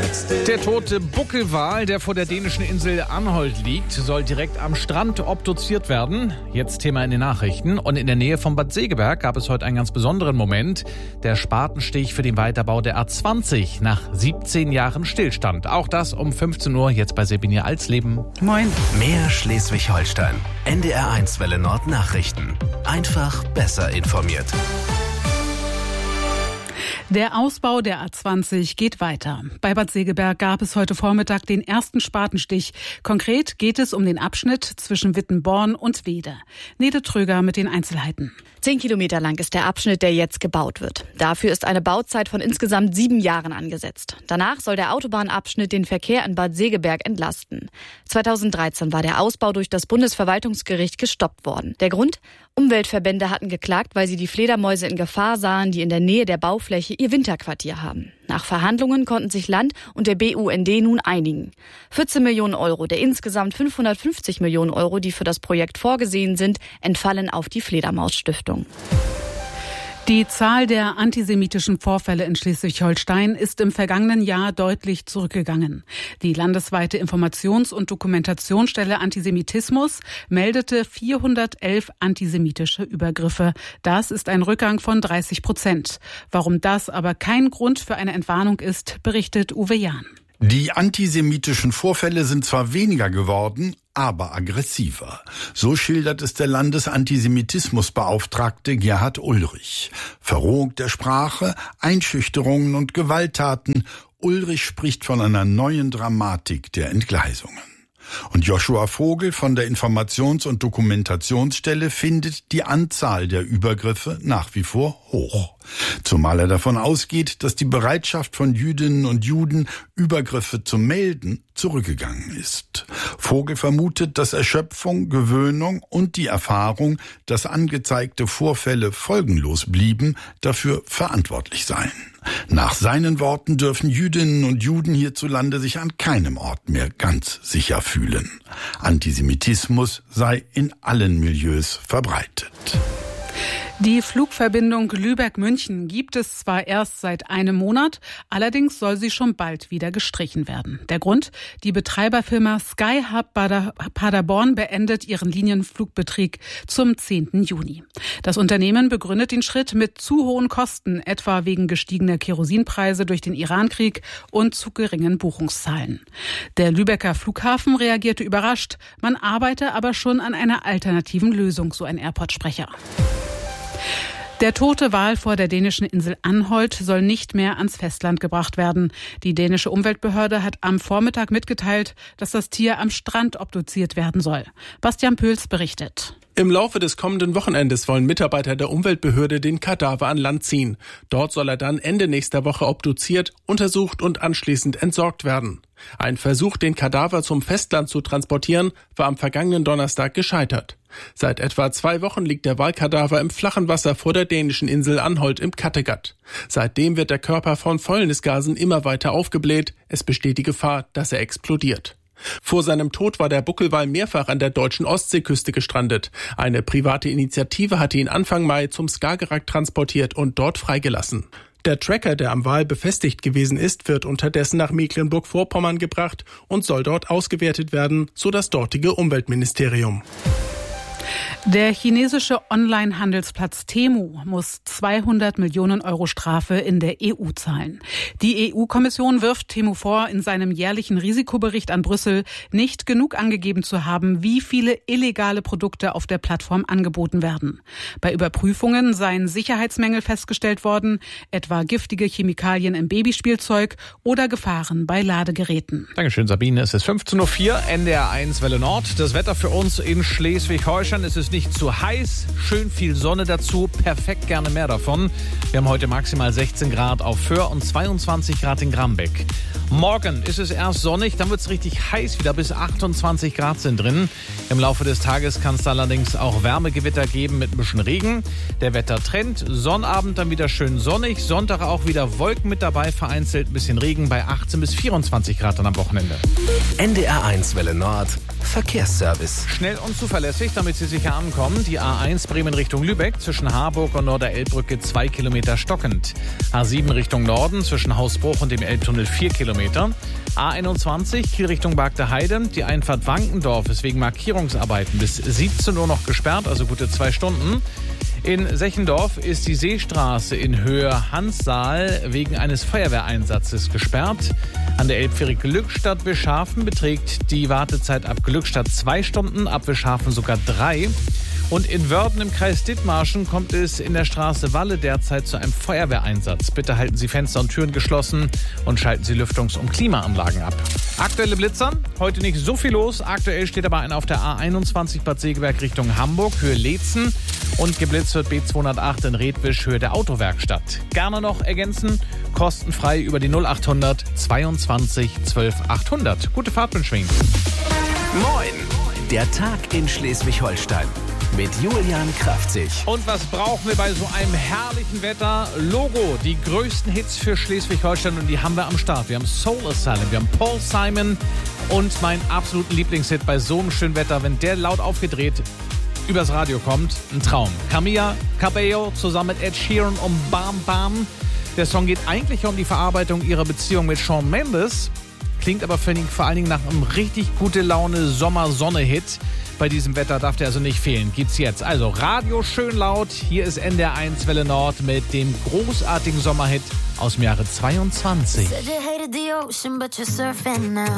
Der tote Buckelwal, der vor der dänischen Insel Anholt liegt, soll direkt am Strand obduziert werden. Jetzt Thema in den Nachrichten. Und in der Nähe von Bad Segeberg gab es heute einen ganz besonderen Moment. Der Spatenstich für den Weiterbau der A20 nach 17 Jahren Stillstand. Auch das um 15 Uhr jetzt bei Sabine Alsleben. Moin. Mehr Schleswig-Holstein. NDR1 Welle Nord Nachrichten. Einfach besser informiert. Der Ausbau der A20 geht weiter. Bei Bad Segeberg gab es heute Vormittag den ersten Spatenstich. Konkret geht es um den Abschnitt zwischen Wittenborn und Wede. Nede Tröger mit den Einzelheiten. 10 Kilometer lang ist der Abschnitt, der jetzt gebaut wird. Dafür ist eine Bauzeit von insgesamt 7 Jahren angesetzt. Danach soll der Autobahnabschnitt den Verkehr in Bad Segeberg entlasten. 2013 war der Ausbau durch das Bundesverwaltungsgericht gestoppt worden. Der Grund? Umweltverbände hatten geklagt, weil sie die Fledermäuse in Gefahr sahen, die in der Nähe der Baufläche ihr Winterquartier haben. Nach Verhandlungen konnten sich Land und der BUND nun einigen. 14 Millionen Euro der insgesamt 550 Millionen Euro, die für das Projekt vorgesehen sind, entfallen auf die Fledermausstiftung. Die Zahl der antisemitischen Vorfälle in Schleswig-Holstein ist im vergangenen Jahr deutlich zurückgegangen. Die landesweite Informations- und Dokumentationsstelle Antisemitismus meldete 411 antisemitische Übergriffe. Das ist ein Rückgang von 30%. Warum das aber kein Grund für eine Entwarnung ist, berichtet Uwe Jahn. Die antisemitischen Vorfälle sind zwar weniger geworden, aber aggressiver. So schildert es der Landesantisemitismusbeauftragte Gerhard Ulrich. Verrohung der Sprache, Einschüchterungen und Gewalttaten. Ulrich spricht von einer neuen Dramatik der Entgleisungen. Und Joshua Vogel von der Informations- und Dokumentationsstelle findet die Anzahl der Übergriffe nach wie vor hoch. Zumal er davon ausgeht, dass die Bereitschaft von Jüdinnen und Juden, Übergriffe zu melden, zurückgegangen ist. Vogel vermutet, dass Erschöpfung, Gewöhnung und die Erfahrung, dass angezeigte Vorfälle folgenlos blieben, dafür verantwortlich seien. Nach seinen Worten dürfen Jüdinnen und Juden hierzulande sich an keinem Ort mehr ganz sicher fühlen. Antisemitismus sei in allen Milieus verbreitet. Die Flugverbindung Lübeck-München gibt es zwar erst seit einem Monat, allerdings soll sie schon bald wieder gestrichen werden. Der Grund? Die Betreiberfirma Skyhub Paderborn beendet ihren Linienflugbetrieb zum 10. Juni. Das Unternehmen begründet den Schritt mit zu hohen Kosten, etwa wegen gestiegener Kerosinpreise durch den Irankrieg und zu geringen Buchungszahlen. Der Lübecker Flughafen reagierte überrascht, man arbeite aber schon an einer alternativen Lösung, so ein Airport-Sprecher. Der tote Wal vor der dänischen Insel Anholt soll nicht mehr ans Festland gebracht werden. Die dänische Umweltbehörde hat am Vormittag mitgeteilt, dass das Tier am Strand obduziert werden soll. Bastian Pöls berichtet. Im Laufe des kommenden Wochenendes wollen Mitarbeiter der Umweltbehörde den Kadaver an Land ziehen. Dort soll er dann Ende nächster Woche obduziert, untersucht und anschließend entsorgt werden. Ein Versuch, den Kadaver zum Festland zu transportieren, war am vergangenen Donnerstag gescheitert. Seit etwa 2 Wochen liegt der Walkadaver im flachen Wasser vor der dänischen Insel Anholt im Kattegat. Seitdem wird der Körper von Fäulnisgasen immer weiter aufgebläht. Es besteht die Gefahr, dass er explodiert. Vor seinem Tod war der Buckelwal mehrfach an der deutschen Ostseeküste gestrandet. Eine private Initiative hatte ihn Anfang Mai zum Skagerrak transportiert und dort freigelassen. Der Tracker, der am Wal befestigt gewesen ist, wird unterdessen nach Mecklenburg-Vorpommern gebracht und soll dort ausgewertet werden, so das dortige Umweltministerium. Der chinesische Online-Handelsplatz Temu muss 200 Millionen Euro Strafe in der EU zahlen. Die EU-Kommission wirft Temu vor, in seinem jährlichen Risikobericht an Brüssel nicht genug angegeben zu haben, wie viele illegale Produkte auf der Plattform angeboten werden. Bei Überprüfungen seien Sicherheitsmängel festgestellt worden, etwa giftige Chemikalien im Babyspielzeug oder Gefahren bei Ladegeräten. Dankeschön, Sabine. Es ist 15.04 Uhr, NDR1 Welle Nord. Das Wetter für uns in Schleswig-Holstein. Es ist nicht zu heiß, schön viel Sonne dazu, perfekt, gerne mehr davon. Wir haben heute maximal 16 Grad auf Föhr und 22 Grad in Grambeck. Morgen ist es erst sonnig, dann wird es richtig heiß, wieder bis 28 Grad sind drin. Im Laufe des Tages kann es allerdings auch Wärmegewitter geben mit ein bisschen Regen. Der Wettertrend, Sonnabend dann wieder schön sonnig, Sonntag auch wieder Wolken mit dabei, vereinzelt ein bisschen Regen bei 18 bis 24 Grad dann am Wochenende. NDR1 Welle Nord Verkehrsservice. Schnell und zuverlässig, damit Sie sicher ankommen. Die A1 Bremen Richtung Lübeck zwischen Harburg und Norderelbbrücke 2 Kilometer stockend. A7 Richtung Norden zwischen Hausbruch und dem Elbtunnel 4 Kilometer. A21 Kiel Richtung Bagde-Heide. Die Einfahrt Wankendorf ist wegen Markierungsarbeiten bis 17 Uhr noch gesperrt, also gute 2 Stunden. In Sechendorf ist die Seestraße in Höhe Hanssaal wegen eines Feuerwehreinsatzes gesperrt. An der Elbfähre Glückstadt-Wischhafen beträgt die Wartezeit ab Glückstadt 2 Stunden, ab Wischhafen sogar 3. Und in Wörden im Kreis Dithmarschen kommt es in der Straße Walle derzeit zu einem Feuerwehreinsatz. Bitte halten Sie Fenster und Türen geschlossen und schalten Sie Lüftungs- und Klimaanlagen ab. Aktuelle Blitzer, heute nicht so viel los. Aktuell steht aber einer auf der A21 Bad Segeberg Richtung Hamburg, Höhe Leetzen. Und geblitzt wird B208 in Redwisch, Höhe der Autowerkstatt. Gerne noch ergänzen, kostenfrei über die 0800 22 12 800. Gute Fahrt wünsche ich Ihnen. Moin! Der Tag in Schleswig-Holstein. Mit Julian Kraftzig. Und was brauchen wir bei so einem herrlichen Wetter? Logo, die größten Hits für Schleswig-Holstein, und die haben wir am Start. Wir haben Soul Asylum, wir haben Paul Simon und meinen absoluten Lieblingshit bei so einem schönen Wetter, wenn der laut aufgedreht übers Radio kommt, ein Traum. Camila Cabello zusammen mit Ed Sheeran und Bam Bam. Der Song geht eigentlich um die Verarbeitung ihrer Beziehung mit Shawn Mendes, klingt aber vor allen Dingen nach einem richtig gute Laune Sommer-Sonne-Hit. Bei diesem Wetter darf der also nicht fehlen. Gibt's jetzt. Also Radio schön laut. Hier ist NDR 1 Welle Nord mit dem großartigen Sommerhit aus dem Jahre 22.